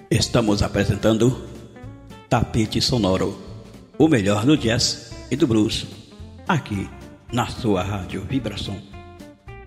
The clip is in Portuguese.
Estamos apresentando Tapete Sonoro, o melhor do jazz e do blues, aqui na sua Rádio Vibração.